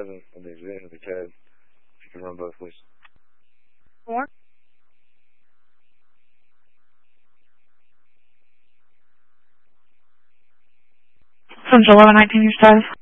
and the exit of the cab. If you can run both, please. 4. Since 11:19, your status.